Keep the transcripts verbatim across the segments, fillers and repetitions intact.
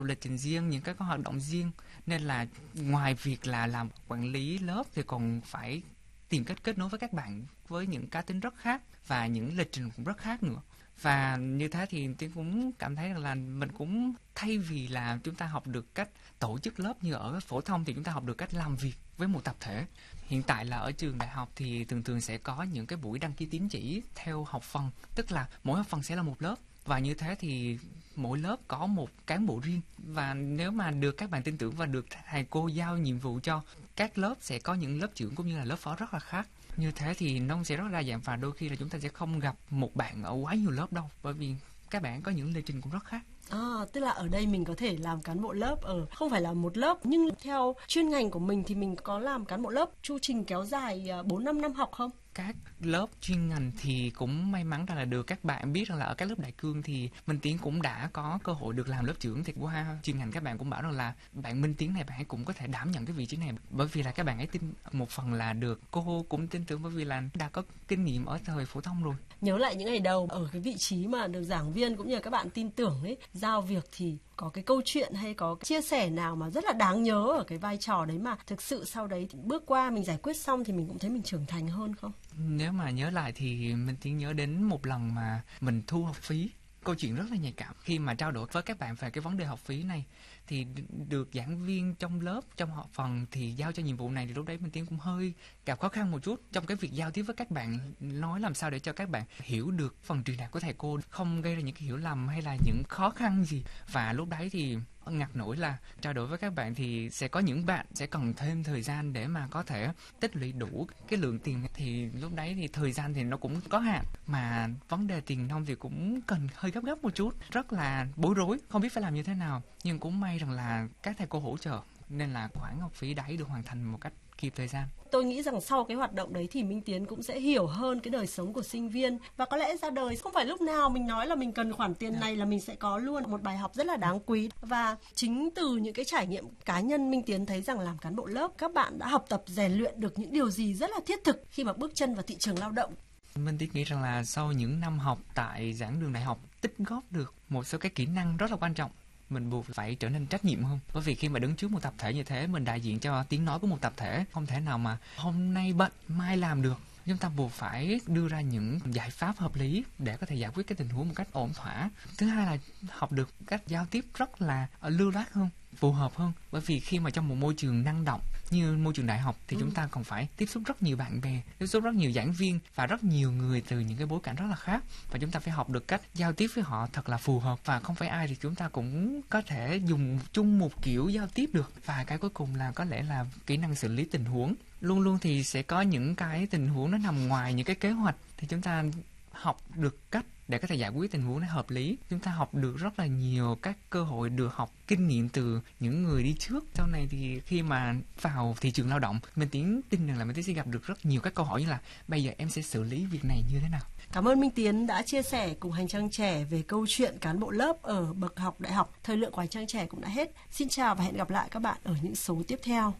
lịch trình riêng, những cái có hoạt động riêng, nên là ngoài việc là làm quản lý lớp thì còn phải tìm cách kết nối với các bạn với những cá tính rất khác và những lịch trình cũng rất khác nữa. Và như thế thì Tiến cũng cảm thấy rằng là mình cũng thay vì là chúng ta học được cách tổ chức lớp như ở phổ thông thì chúng ta học được cách làm việc với một tập thể. Hiện tại là ở trường đại học thì thường thường sẽ có những cái buổi đăng ký tín chỉ theo học phần, tức là mỗi học phần sẽ là một lớp. Và như thế thì mỗi lớp có một cán bộ riêng, và nếu mà được các bạn tin tưởng và được thầy cô giao nhiệm vụ cho, các lớp sẽ có những lớp trưởng cũng như là lớp phó rất là khác. Như thế thì nó sẽ rất đa dạng và đôi khi là chúng ta sẽ không gặp một bạn ở quá nhiều lớp đâu, bởi vì các bạn có những lịch trình cũng rất khác. À, tức là ở đây mình có thể làm cán bộ lớp ở không phải là một lớp, nhưng theo chuyên ngành của mình thì mình có làm cán bộ lớp chu trình kéo dài bốn năm năm học không? Các lớp chuyên ngành thì cũng may mắn rằng là được các bạn biết rằng là ở các lớp đại cương thì Minh Tiến cũng đã có cơ hội được làm lớp trưởng. Thì qua chuyên ngành các bạn cũng bảo rằng là bạn Minh Tiến này bạn ấy cũng có thể đảm nhận cái vị trí này, bởi vì là các bạn ấy tin một phần là được cô cũng tin tưởng, bởi vì là đã có kinh nghiệm ở thời phổ thông rồi. Nhớ lại những ngày đầu ở cái vị trí mà được giảng viên cũng như là các bạn tin tưởng ấy, giao việc thì có cái câu chuyện hay có chia sẻ nào mà rất là đáng nhớ ở cái vai trò đấy mà thực sự sau đấy thì bước qua mình giải quyết xong thì mình cũng thấy mình trưởng thành hơn không? Nếu mà nhớ lại thì mình chỉ nhớ đến một lần mà mình thu học phí. Câu chuyện rất là nhạy cảm khi mà trao đổi với các bạn về cái vấn đề học phí này, thì được giảng viên trong lớp, trong học phần thì giao cho nhiệm vụ này, thì lúc đấy Minh Tiến cũng hơi gặp khó khăn một chút trong cái việc giao tiếp với các bạn, nói làm sao để cho các bạn hiểu được phần truyền đạt của thầy cô, không gây ra những cái hiểu lầm hay là những khó khăn gì. Và lúc đấy thì ngặt nổi là trao đổi với các bạn thì sẽ có những bạn sẽ cần thêm thời gian để mà có thể tích lũy đủ cái lượng tiền, thì lúc đấy thì thời gian thì nó cũng có hạn, mà vấn đề tiền nong thì cũng cần hơi gấp gấp một chút, rất là bối rối, không biết phải làm như thế nào. Nhưng cũng may rằng là các thầy cô hỗ trợ nên là khoản học phí đấy được hoàn thành một cách kịp thời gian. Tôi nghĩ rằng sau cái hoạt động đấy thì Minh Tiến cũng sẽ hiểu hơn cái đời sống của sinh viên, và có lẽ ra đời không phải lúc nào mình nói là mình cần khoản tiền này là mình sẽ có luôn. Một bài học rất là đáng quý, và chính từ những cái trải nghiệm cá nhân Minh Tiến thấy rằng làm cán bộ lớp các bạn đã học tập rèn luyện được những điều gì rất là thiết thực khi mà bước chân vào thị trường lao động. Minh Tiến nghĩ rằng là sau những năm học tại giảng đường đại học tích góp được một số cái kỹ năng rất là quan trọng. Mình buộc phải trở nên trách nhiệm hơn, bởi vì khi mà đứng trước một tập thể như thế, mình đại diện cho tiếng nói của một tập thể, không thể nào mà hôm nay bận mai làm được. Chúng ta buộc phải đưa ra những giải pháp hợp lý để có thể giải quyết cái tình huống một cách ổn thỏa. Thứ hai là học được cách giao tiếp rất là lưu loát hơn, phù hợp hơn, bởi vì khi mà trong một môi trường năng động như môi trường đại học thì ừ. chúng ta còn phải tiếp xúc rất nhiều bạn bè, tiếp xúc rất nhiều giảng viên và rất nhiều người từ những cái bối cảnh rất là khác, và chúng ta phải học được cách giao tiếp với họ thật là phù hợp, và không phải ai thì chúng ta cũng có thể dùng chung một kiểu giao tiếp được. Và cái cuối cùng là có lẽ là kỹ năng xử lý tình huống. Luôn luôn thì sẽ có những cái tình huống nó nằm ngoài những cái kế hoạch, thì chúng ta học được cách để có thể giải quyết tình huống nó hợp lý. Chúng ta học được rất là nhiều các cơ hội được học kinh nghiệm từ những người đi trước. Sau này thì khi mà vào thị trường lao động, mình Tiến tin rằng là mình Tiến sẽ gặp được rất nhiều các câu hỏi như là bây giờ em sẽ xử lý việc này như thế nào. Cảm ơn Minh Tiến đã chia sẻ cùng Hành Trang Trẻ về câu chuyện cán bộ lớp ở bậc học đại học. Thời lượng của Hành Trang Trẻ cũng đã hết. Xin chào và hẹn gặp lại các bạn ở những số tiếp theo.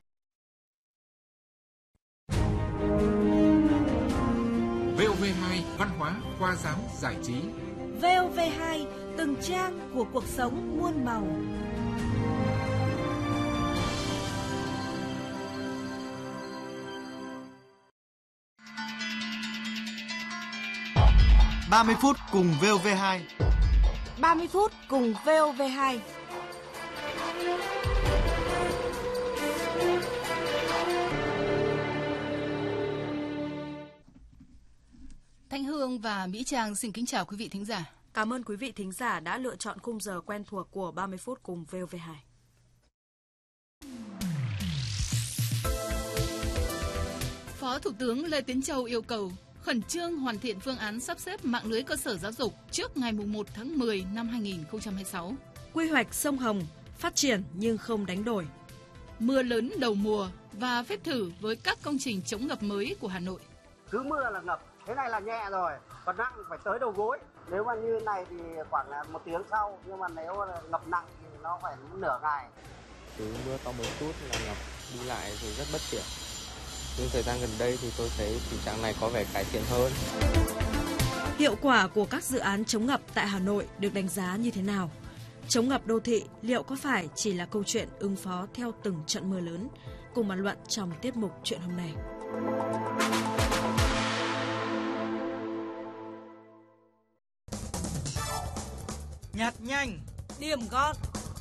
vê o vê hai văn hóa, khoa giáo, giải trí. vê o vê hai từng trang của cuộc sống muôn màu. ba mươi phút cùng vê o vê hai. ba mươi phút cùng vê o vê hai. Thanh Hương và Mỹ Trang xin kính chào quý vị thính giả. Cảm ơn quý vị thính giả đã lựa chọn khung giờ quen thuộc của ba mươi phút cùng vê o vê hai. Phó Thủ tướng Lê Tiến Châu yêu cầu khẩn trương hoàn thiện phương án sắp xếp mạng lưới cơ sở giáo dục trước ngày mùng một tháng mười năm hai nghìn không trăm hai mươi sáu. Quy hoạch sông Hồng phát triển nhưng không đánh đổi. Mưa lớn đầu mùa và phép thử với các công trình chống ngập mới của Hà Nội. Cứ mưa là ngập, thế này là nhẹ rồi, còn nặng phải tới đầu gối. Nếu mà như này thì khoảng là một tiếng sau, nhưng mà nếu mà ngập nặng thì nó phải nửa ngày. Cứ mưa to một chút là ngập, đi lại thì rất bất tiện. Nhưng thời gian gần đây thì tôi thấy tình trạng này có vẻ cải thiện hơn. Hiệu quả của các dự án chống ngập tại Hà Nội được đánh giá như thế nào? Chống ngập đô thị liệu có phải chỉ là câu chuyện ứng phó theo từng trận mưa lớn? Cùng bàn luận trong tiết mục Chuyện hôm nay. Nhặt nhanh, điểm gọn.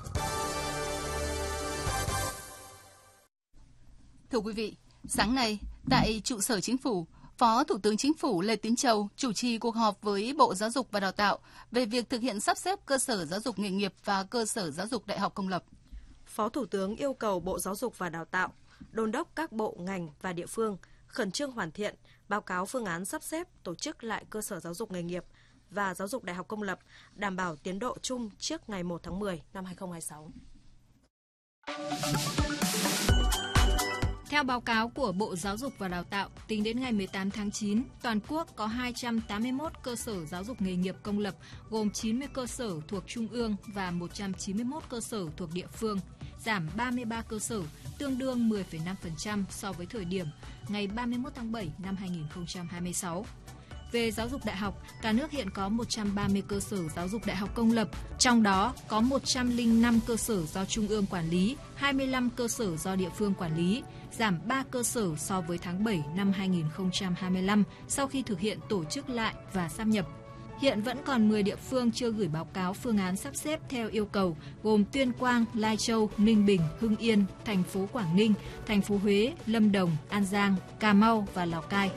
Thưa quý vị, sáng nay tại trụ sở Chính phủ, Phó Thủ tướng Chính phủ Lê Tiến Châu chủ trì cuộc họp với Bộ Giáo dục và Đào tạo về việc thực hiện sắp xếp cơ sở giáo dục nghề nghiệp và cơ sở giáo dục đại học công lập. Phó Thủ tướng yêu cầu Bộ Giáo dục và Đào tạo đôn đốc các bộ, ngành và địa phương khẩn trương hoàn thiện, báo cáo phương án sắp xếp tổ chức lại cơ sở giáo dục nghề nghiệp và giáo dục đại học công lập, đảm bảo tiến độ chung trước ngày một tháng mười năm hai nghìn không trăm hai mươi sáu. Theo báo cáo của Bộ Giáo dục và Đào tạo, tính đến ngày mười tám tháng chín, toàn quốc có hai trăm tám mươi mốt cơ sở giáo dục nghề nghiệp công lập, gồm chín mươi cơ sở thuộc Trung ương và một trăm chín mươi mốt cơ sở thuộc địa phương, giảm ba mươi ba cơ sở, tương đương mười phẩy năm phần trăm so với thời điểm ngày ba mươi mốt tháng bảy năm hai nghìn không trăm hai mươi sáu. Về giáo dục đại học, cả nước hiện có một trăm ba mươi cơ sở giáo dục đại học công lập, trong đó có một trăm lẻ năm cơ sở do Trung ương quản lý, hai mươi lăm cơ sở do địa phương quản lý, giảm ba cơ sở so với tháng bảy năm hai nghìn không trăm hai mươi lăm sau khi thực hiện tổ chức lại và sáp nhập. Hiện vẫn còn mười địa phương chưa gửi báo cáo phương án sắp xếp theo yêu cầu, gồm Tuyên Quang, Lai Châu, Ninh Bình, Hưng Yên, thành phố Quảng Ninh, thành phố Huế, Lâm Đồng, An Giang, Cà Mau và Lào Cai.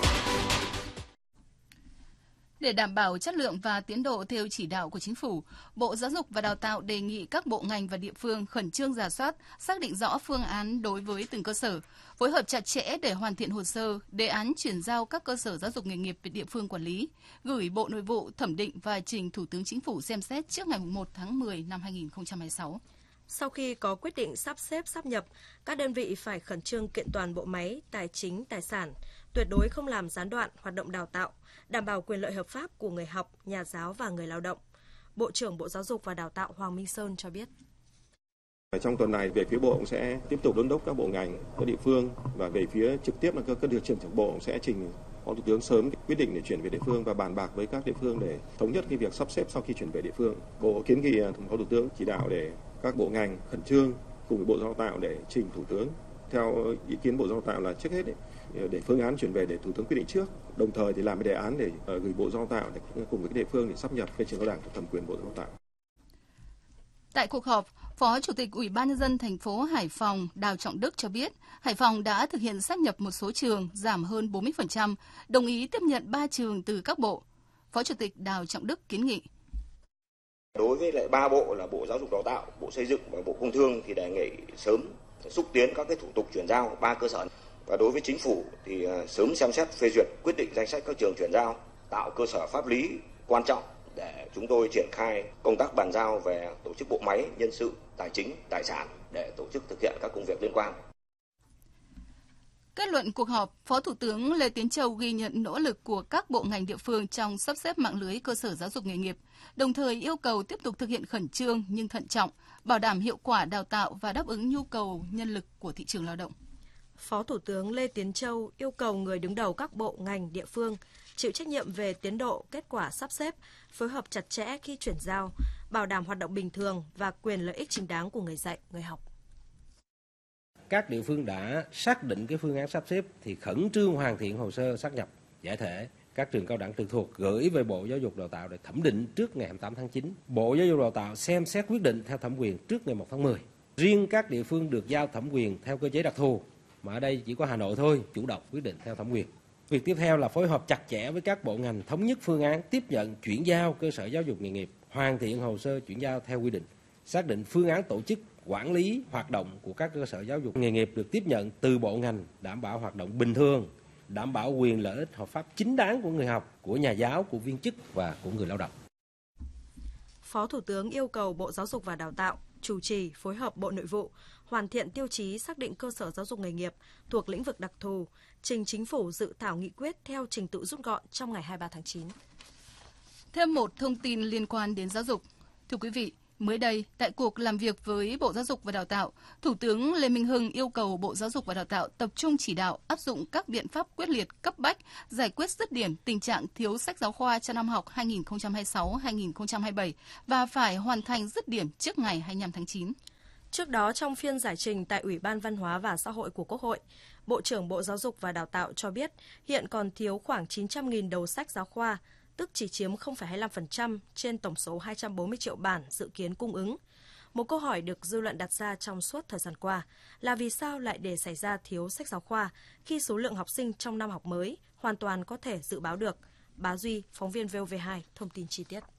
Để đảm bảo chất lượng và tiến độ theo chỉ đạo của Chính phủ, Bộ Giáo dục và Đào tạo đề nghị các bộ ngành và địa phương khẩn trương rà soát, xác định rõ phương án đối với từng cơ sở, phối hợp chặt chẽ để hoàn thiện hồ sơ, đề án chuyển giao các cơ sở giáo dục nghề nghiệp về địa phương quản lý, gửi Bộ Nội vụ thẩm định và trình Thủ tướng Chính phủ xem xét trước ngày một tháng mười năm hai nghìn không trăm hai mươi sáu. Sau khi có quyết định sắp xếp sáp nhập, các đơn vị phải khẩn trương kiện toàn bộ máy, tài chính, tài sản, tuyệt đối không làm gián đoạn hoạt động đào tạo, đảm bảo quyền lợi hợp pháp của người học, nhà giáo và người lao động. Bộ trưởng Bộ Giáo dục và Đào tạo Hoàng Minh Sơn cho biết. Trong tuần này, về phía Bộ cũng sẽ tiếp tục đôn đốc các bộ ngành, các địa phương và về phía trực tiếp là các điều trưởng trưởng Bộ cũng sẽ trình Phó Thủ tướng sớm quyết định để chuyển về địa phương và bàn bạc với các địa phương để thống nhất cái việc sắp xếp sau khi chuyển về địa phương. Bộ kiến nghị Phó Thủ tướng chỉ đạo để các bộ ngành khẩn trương cùng với Bộ Giáo dục Đào tạo để trình Thủ tướng. Theo ý kiến Bộ Giáo dục Đào tạo là trước hết ấy, để phương án chuyển về để Thủ tướng quyết định trước, đồng thời thì làm cái đề án để gửi Bộ Giáo dục Đào tạo để cùng với các địa phương để sắp nhập cái trường cao đẳng thuộc thẩm quyền Bộ Giáo dục Đào tạo. Tại cuộc họp, Phó Chủ tịch Ủy ban Nhân dân thành phố Hải Phòng Đào Trọng Đức cho biết, Hải Phòng đã thực hiện sáp nhập một số trường, giảm hơn bốn mươi phần trăm, đồng ý tiếp nhận ba trường từ các bộ. Phó Chủ tịch Đào Trọng Đức kiến nghị. Đối với lại ba bộ là Bộ Giáo dục Đào tạo, Bộ Xây dựng và Bộ Công Thương thì đề nghị sớm xúc tiến các cái thủ tục chuyển giao ba cơ sở. Và đối với Chính phủ thì sớm xem xét phê duyệt quyết định danh sách các trường chuyển giao, tạo cơ sở pháp lý quan trọng để chúng tôi triển khai công tác bàn giao về tổ chức bộ máy, nhân sự, tài chính, tài sản để tổ chức thực hiện các công việc liên quan. Kết luận cuộc họp, Phó Thủ tướng Lê Tiến Châu ghi nhận nỗ lực của các bộ ngành địa phương trong sắp xếp mạng lưới cơ sở giáo dục nghề nghiệp, đồng thời yêu cầu tiếp tục thực hiện khẩn trương nhưng thận trọng, bảo đảm hiệu quả đào tạo và đáp ứng nhu cầu nhân lực của thị trường lao động. Phó Thủ tướng Lê Tiến Châu yêu cầu người đứng đầu các bộ ngành địa phương chịu trách nhiệm về tiến độ, kết quả sắp xếp, phối hợp chặt chẽ khi chuyển giao, bảo đảm hoạt động bình thường và quyền lợi ích chính đáng của người dạy, người học. Các địa phương đã xác định cái phương án sắp xếp thì khẩn trương hoàn thiện hồ sơ sát nhập giải thể các trường cao đẳng trực thuộc gửi về Bộ Giáo dục Đào tạo để thẩm định trước ngày hai mươi tám tháng chín. Bộ Giáo dục Đào tạo xem xét quyết định theo thẩm quyền trước ngày một tháng mười. Riêng các địa phương được giao thẩm quyền theo cơ chế đặc thù, mà ở đây chỉ có Hà Nội thôi, chủ động quyết định theo thẩm quyền. Việc tiếp theo là phối hợp chặt chẽ với các bộ ngành thống nhất phương án tiếp nhận chuyển giao cơ sở giáo dục nghề nghiệp, hoàn thiện hồ sơ chuyển giao theo quy định, xác định phương án tổ chức, quản lý hoạt động của các cơ sở giáo dục nghề nghiệp được tiếp nhận từ bộ ngành, đảm bảo hoạt động bình thường, đảm bảo quyền lợi ích hợp pháp chính đáng của người học, của nhà giáo, của viên chức và của người lao động. Phó Thủ tướng yêu cầu Bộ Giáo dục và Đào tạo chủ trì phối hợp Bộ Nội vụ hoàn thiện tiêu chí xác định cơ sở giáo dục nghề nghiệp thuộc lĩnh vực đặc thù, trình Chính phủ dự thảo nghị quyết theo trình tự rút gọn trong ngày hai mươi ba tháng chín. Thêm một thông tin liên quan đến giáo dục. Thưa quý vị, Mới đây, tại cuộc làm việc với Bộ Giáo dục và Đào tạo, Thủ tướng Lê Minh Hưng yêu cầu Bộ Giáo dục và Đào tạo tập trung chỉ đạo áp dụng các biện pháp quyết liệt, cấp bách, giải quyết dứt điểm tình trạng thiếu sách giáo khoa cho năm học hai nghìn không trăm hai mươi sáu hai nghìn không trăm hai mươi bảy và phải hoàn thành dứt điểm trước ngày hai mươi lăm tháng chín. Trước đó, trong phiên giải trình tại Ủy ban Văn hóa và Xã hội của Quốc hội, Bộ trưởng Bộ Giáo dục và Đào tạo cho biết hiện còn thiếu khoảng chín trăm nghìn đầu sách giáo khoa, tức chỉ chiếm không phẩy hai mươi lăm phần trăm trên tổng số hai trăm bốn mươi triệu bản dự kiến cung ứng. Một câu hỏi được dư luận đặt ra trong suốt thời gian qua là vì sao lại để xảy ra thiếu sách giáo khoa khi số lượng học sinh trong năm học mới hoàn toàn có thể dự báo được. Bá Duy, phóng viên vê o vê hai, thông tin chi tiết.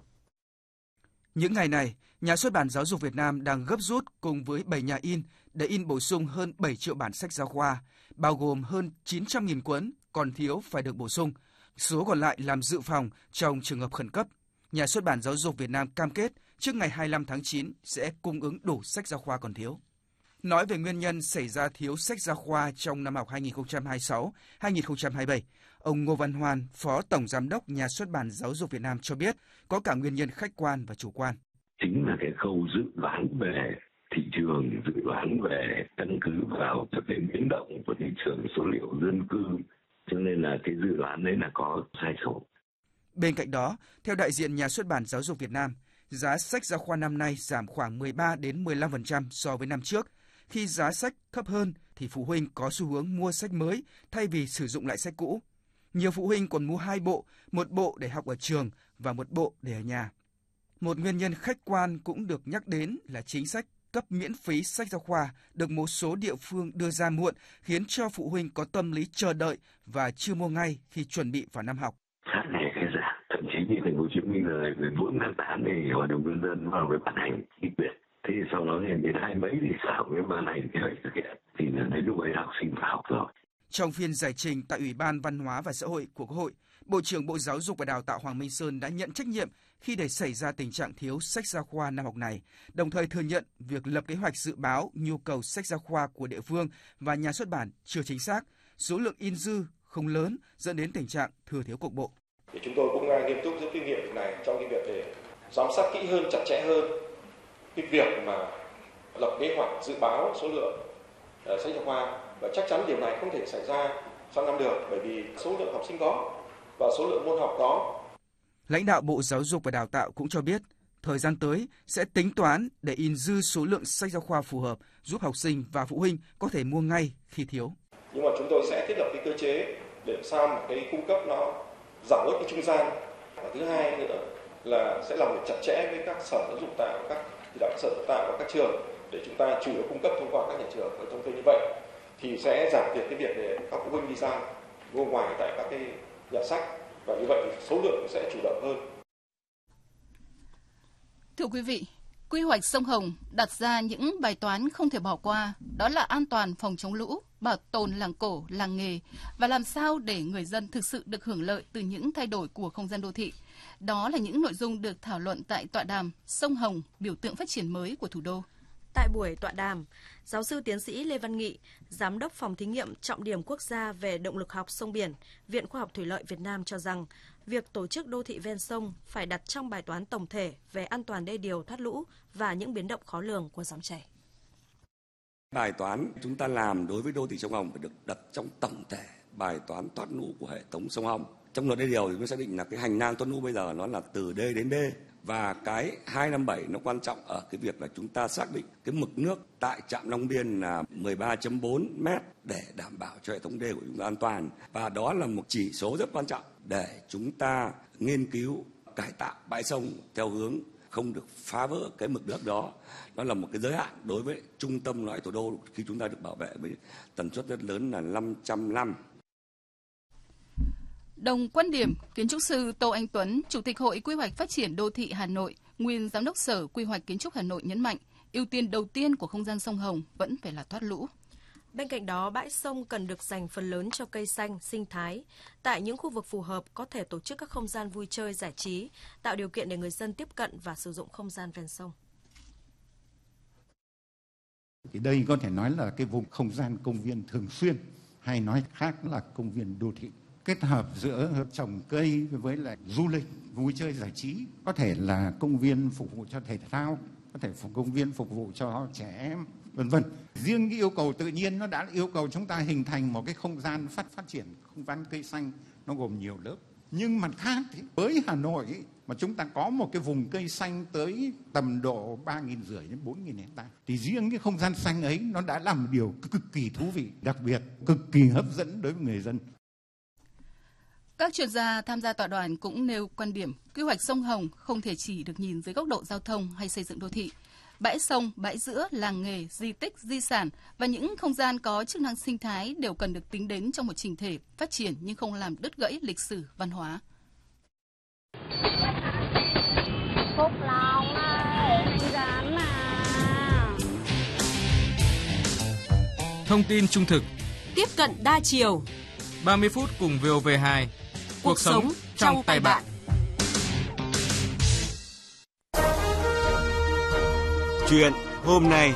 Những ngày này, Nhà xuất bản Giáo dục Việt Nam đang gấp rút cùng với bảy nhà in để in bổ sung hơn bảy triệu bản sách giáo khoa, bao gồm hơn chín trăm nghìn cuốn còn thiếu phải được bổ sung. Số còn lại làm dự phòng trong trường hợp khẩn cấp. Nhà xuất bản Giáo dục Việt Nam cam kết trước ngày hai mươi lăm tháng chín sẽ cung ứng đủ sách giáo khoa còn thiếu. Nói về nguyên nhân xảy ra thiếu sách giáo khoa trong năm học hai nghìn không trăm hai mươi sáu hai nghìn không trăm hai mươi bảy, ông Ngô Văn Hoan, Phó Tổng Giám đốc Nhà xuất bản Giáo dục Việt Nam cho biết có cả nguyên nhân khách quan và chủ quan. Chính là cái khâu dự đoán về thị trường, dự đoán về căn cứ vào các cái biến động của thị trường, số liệu dân cư, cho nên là cái dự đoán đấy là có sai số. Bên cạnh đó, theo đại diện Nhà xuất bản Giáo dục Việt Nam, giá sách giáo khoa năm nay giảm khoảng mười ba đến mười lăm phần trăm so với năm trước. Khi giá sách thấp hơn thì phụ huynh có xu hướng mua sách mới thay vì sử dụng lại sách cũ. Nhiều phụ huynh còn mua hai bộ, một bộ để học ở trường và một bộ để ở nhà. Một nguyên nhân khách quan cũng được nhắc đến là chính sách cấp miễn phí sách giáo khoa được một số địa phương đưa ra muộn, khiến cho phụ huynh có tâm lý chờ đợi và chưa mua ngay khi chuẩn bị vào năm học. Sát ngày khai giảng, thậm chí như thành phố Hồ Chí Minh là ngày mười bốn tháng tám thì Hội đồng nhân dân vào với ban hành nghị quyết. Thì sau đó ngày mười hai mấy thì sao mới ban hành thì phải thực hiện, thì là đến lúc ấy học sinh phải học rồi. Trong phiên giải trình tại Ủy ban Văn hóa và Xã hội của Quốc hội, Bộ trưởng Bộ Giáo dục và Đào tạo Hoàng Minh Sơn đã nhận trách nhiệm khi để xảy ra tình trạng thiếu sách giáo khoa năm học này, đồng thời thừa nhận việc lập kế hoạch dự báo nhu cầu sách giáo khoa của địa phương và nhà xuất bản chưa chính xác, số lượng in dư không lớn dẫn đến tình trạng thừa thiếu cục bộ. Thì chúng tôi cũng nghiêm túc rút kinh nghiệm này trong cái việc để giám sát kỹ hơn, chặt chẽ hơn cái việc mà lập kế hoạch dự báo số lượng uh, sách giáo khoa, và chắc chắn điều này không thể xảy ra sang năm được, bởi vì số lượng học sinh có và số lượng môn học có. Lãnh đạo Bộ Giáo dục và Đào tạo cũng cho biết, thời gian tới sẽ tính toán để in dư số lượng sách giáo khoa phù hợp, giúp học sinh và phụ huynh có thể mua ngay khi thiếu. Nhưng mà chúng tôi sẽ thiết lập cái cơ chế để làm sao mà cái cung cấp nó giảm bớt cái trung gian. Và thứ hai nữa là sẽ làm việc chặt chẽ với các sở giáo dục tạo, các chỉ đạo sở giáo tạo và các trường để chúng ta chủ động cung cấp thông qua các nhà trường. Ở trong như vậy thì sẽ giảm thiểu cái việc để các phụ huynh đi ra mua ngoài tại các cái nhà sách, và như vậy thì số lượng sẽ chủ động hơn. Thưa quý vị, quy hoạch sông Hồng đặt ra những bài toán không thể bỏ qua, đó là an toàn phòng chống lũ, bảo tồn làng cổ, làng nghề và làm sao để người dân thực sự được hưởng lợi từ những thay đổi của không gian đô thị. Đó là những nội dung được thảo luận tại tọa đàm Sông Hồng, biểu tượng phát triển mới của thủ đô. Tại buổi tọa đàm, giáo sư tiến sĩ Lê Văn Nghị, Giám đốc Phòng Thí nghiệm Trọng điểm Quốc gia về động lực học sông biển, Viện Khoa học Thủy lợi Việt Nam cho rằng, việc tổ chức đô thị ven sông phải đặt trong bài toán tổng thể về an toàn đê điều thoát lũ và những biến động khó lường của dòng chảy. Bài toán chúng ta làm đối với đô thị sông Hồng phải được đặt trong tổng thể bài toán thoát lũ của hệ thống sông Hồng. Trong luật đê điều thì nó xác định là cái hành lang thoát lũ bây giờ nó là từ đê đến đê. Và cái hai năm bảy nó quan trọng ở cái việc là chúng ta xác định cái mực nước tại trạm Long Biên là mười ba phẩy bốn mét để đảm bảo cho hệ thống đê của chúng ta an toàn. Và đó là một chỉ số rất quan trọng để chúng ta nghiên cứu cải tạo bãi sông theo hướng không được phá vỡ cái mực nước đó. Đó là một cái giới hạn đối với trung tâm loại thủ đô khi chúng ta được bảo vệ với tần suất rất lớn là năm trăm năm. Đồng quan điểm, kiến trúc sư Tô Anh Tuấn, Chủ tịch Hội Quy hoạch Phát triển Đô thị Hà Nội, nguyên Giám đốc Sở Quy hoạch Kiến trúc Hà Nội nhấn mạnh, ưu tiên đầu tiên của không gian sông Hồng vẫn phải là thoát lũ. Bên cạnh đó, bãi sông cần được dành phần lớn cho cây xanh, sinh thái. Tại những khu vực phù hợp có thể tổ chức các không gian vui chơi, giải trí, tạo điều kiện để người dân tiếp cận và sử dụng không gian ven sông. Thì đây có thể nói là cái vùng không gian công viên thường xuyên, hay nói khác là công viên đô thị. Kết hợp giữa trồng cây với lại du lịch vui chơi giải trí, có thể là công viên phục vụ cho thể thao, có thể phục công viên phục vụ cho trẻ em, vân vân. Riêng cái yêu cầu tự nhiên nó đã yêu cầu chúng ta hình thành một cái không gian phát phát triển không gian cây xanh, nó gồm nhiều lớp. Nhưng mặt khác thì với Hà Nội ấy, mà chúng ta có một cái vùng cây xanh tới tầm độ ba nghìn rưỡi đến bốn nghìn hectare, thì riêng cái không gian xanh ấy nó đã là một điều cực kỳ thú vị, đặc biệt, cực kỳ hấp dẫn đối với người dân. Các chuyên gia tham gia tọa đàm cũng nêu quan điểm quy hoạch sông Hồng không thể chỉ được nhìn dưới góc độ giao thông hay xây dựng đô thị. Bãi sông, bãi giữa, làng nghề, di tích, di sản và những không gian có chức năng sinh thái đều cần được tính đến trong một chỉnh thể phát triển nhưng không làm đứt gãy lịch sử văn hóa. Phúc Long ơi, dán mà. Thông tin trung thực, tiếp cận đa chiều. ba mươi phút cùng vê o vê hai. Cuộc, Cuộc sống trong tay bạn. Chuyện hôm nay.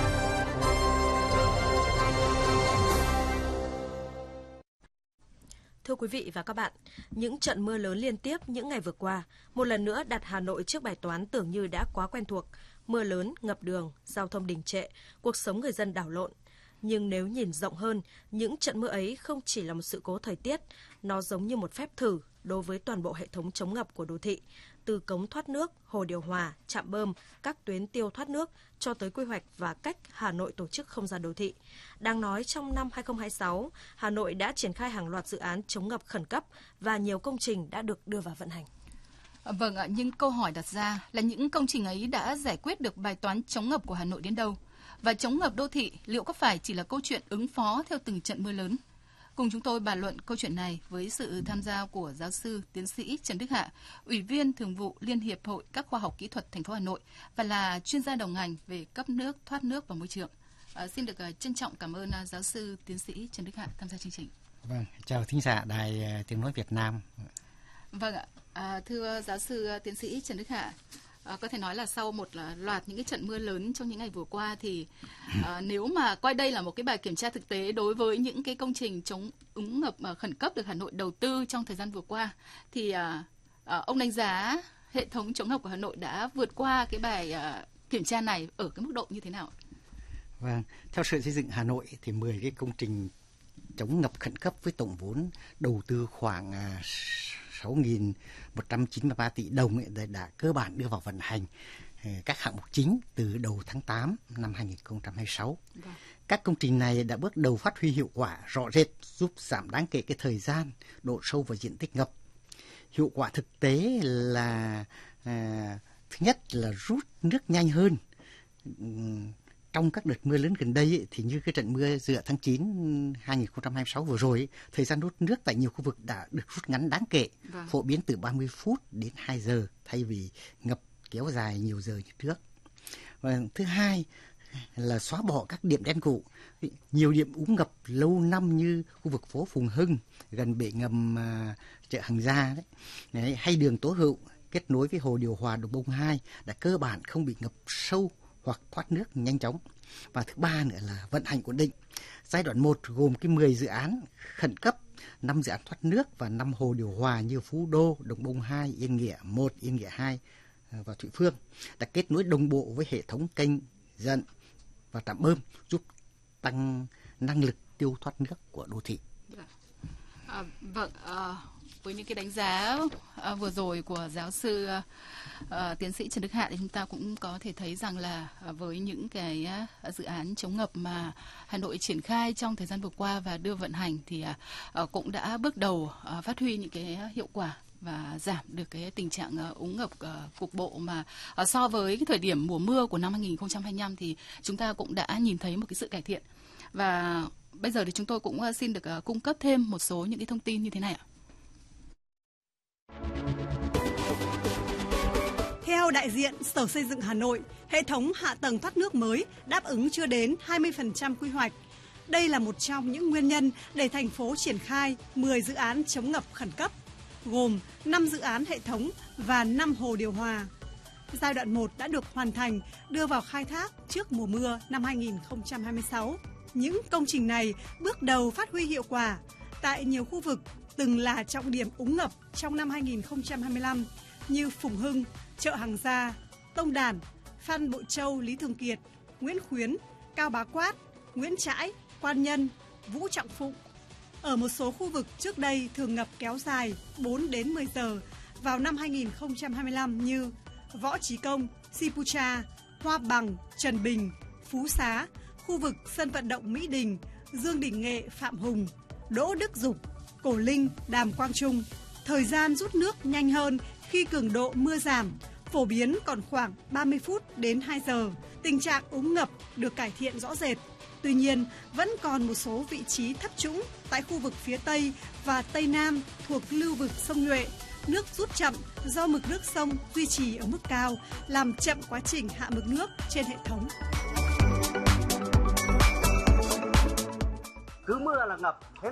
Thưa quý vị và các bạn, những trận mưa lớn liên tiếp những ngày vừa qua, một lần nữa đặt Hà Nội trước bài toán tưởng như đã quá quen thuộc. Mưa lớn, ngập đường, giao thông đình trệ, cuộc sống người dân đảo lộn. Nhưng nếu nhìn rộng hơn, những trận mưa ấy không chỉ là một sự cố thời tiết, nó giống như một phép thử đối với toàn bộ hệ thống chống ngập của đô thị, từ cống thoát nước, hồ điều hòa, trạm bơm, các tuyến tiêu thoát nước cho tới quy hoạch và cách Hà Nội tổ chức không gian đô thị. Đang nói trong năm hai không hai sáu, Hà Nội đã triển khai hàng loạt dự án chống ngập khẩn cấp và nhiều công trình đã được đưa vào vận hành. Vâng ạ, nhưng câu hỏi đặt ra là những công trình ấy đã giải quyết được bài toán chống ngập của Hà Nội đến đâu? Và chống ngập đô thị liệu có phải chỉ là câu chuyện ứng phó theo từng trận mưa lớn? Cùng chúng tôi bàn luận câu chuyện này với sự tham gia của giáo sư tiến sĩ Trần Đức Hạ, Ủy viên Thường vụ Liên hiệp Hội các khoa học kỹ thuật thành phố Hà Nội và là chuyên gia đầu ngành về cấp nước, thoát nước và môi trường. À, xin được uh, trân trọng cảm ơn uh, giáo sư tiến sĩ Trần Đức Hạ tham gia chương trình. Vâng, chào thính giả Đài Tiếng nói Việt Nam. Vâng ạ, à, thưa giáo sư uh, tiến sĩ Trần Đức Hạ. À, có thể nói là sau một loạt những cái trận mưa lớn trong những ngày vừa qua thì à, nếu mà coi đây là một cái bài kiểm tra thực tế đối với những cái công trình chống úng ngập à, khẩn cấp được Hà Nội đầu tư trong thời gian vừa qua thì à, à, ông đánh giá hệ thống chống ngập của Hà Nội đã vượt qua cái bài à, kiểm tra này ở cái mức độ như thế nào? Vâng, theo Sở Xây dựng Hà Nội thì mười cái công trình chống ngập khẩn cấp với tổng vốn đầu tư khoảng à, sáu nghìn một trăm chín mươi ba tỷ đồng ấy, đã cơ bản đưa vào vận hành các hạng mục chính từ đầu tháng tám năm hai không hai sáu. Vâng. Các công trình này đã bước đầu phát huy hiệu quả rõ rệt, giúp giảm đáng kể cái thời gian, độ sâu và diện tích ngập. Hiệu quả thực tế là à, thứ nhất là rút nước nhanh hơn. Trong các đợt mưa lớn gần đây ấy, thì như cái trận mưa giữa tháng chín hai không hai sáu vừa rồi ấy, thời gian rút nước tại nhiều khu vực đã được rút ngắn đáng kể, vâng. phổ biến từ ba mươi phút đến hai giờ thay vì ngập kéo dài nhiều giờ như trước. Và thứ hai là xóa bỏ các điểm đen cũ. Nhiều điểm úng ngập lâu năm như khu vực phố Phùng Hưng gần bể ngầm uh, chợ Hàng Gia đấy, đấy, hay đường Tố Hữu kết nối với hồ điều hòa Đồng Bông hai đã cơ bản không bị ngập sâu hoặc thoát nước nhanh chóng. Và thứ ba nữa là vận hành ổn định. Giai đoạn một gồm cái mười dự án khẩn cấp, năm dự án thoát nước và năm hồ điều hòa như Phú Đô, Đồng Bông hai, Yên Nghĩa một, Yên Nghĩa hai và Thụy Phương đã kết nối đồng bộ với hệ thống kênh dẫn và trạm bơm giúp tăng năng lực tiêu thoát nước của đô thị. À, vâng, à, với những cái đánh giá à, vừa rồi của giáo sư à, à, tiến sĩ Trần Đức Hạ thì chúng ta cũng có thể thấy rằng là à, với những cái à, dự án chống ngập mà Hà Nội triển khai trong thời gian vừa qua và đưa vận hành thì à, à, cũng đã bước đầu à, phát huy những cái hiệu quả và giảm được cái tình trạng uh, úng ngập uh, cục bộ mà uh, so với cái thời điểm mùa mưa của năm hai không hai lăm thì chúng ta cũng đã nhìn thấy một cái sự cải thiện. Và bây giờ thì chúng tôi cũng uh, xin được uh, cung cấp thêm một số những cái thông tin như thế này ạ. Theo đại diện Sở Xây dựng Hà Nội, hệ thống hạ tầng thoát nước mới đáp ứng chưa đến hai mươi phần trăm quy hoạch. Đây là một trong những nguyên nhân để thành phố triển khai mười dự án chống ngập khẩn cấp, gồm năm dự án hệ thống và năm hồ điều hòa. Giai đoạn một đã được hoàn thành, đưa vào khai thác trước mùa mưa năm hai không hai sáu. Những công trình này bước đầu phát huy hiệu quả tại nhiều khu vực từng là trọng điểm úng ngập trong năm hai không hai lăm như Phùng Hưng, chợ Hàng Gia, Tông Đản, Phan Bội Châu, Lý Thường Kiệt, Nguyễn Khuyến, Cao Bá Quát, Nguyễn Trãi, Quan Nhân, Vũ Trọng Phụng. Ở một số khu vực trước đây thường ngập kéo dài bốn đến mười giờ vào năm hai nghìn không trăm hai mươi lăm như Võ Trí Công, Sipucha, Hoa Bằng, Trần Bình, Phú Xá, khu vực sân vận động Mỹ Đình, Dương Đình Nghệ, Phạm Hùng, Đỗ Đức Dục, Cổ Linh, Đàm Quang Trung. Thời gian rút nước nhanh hơn khi cường độ mưa giảm, phổ biến còn khoảng ba mươi phút đến hai giờ. Tình trạng úng ngập được cải thiện rõ rệt. Tuy nhiên, vẫn còn một số vị trí thấp trũng tại khu vực phía Tây và Tây Nam thuộc lưu vực sông Nhuệ. Nước rút chậm do mực nước sông duy trì ở mức cao, làm chậm quá trình hạ mực nước trên hệ thống. Cứ mưa là ngập. Thế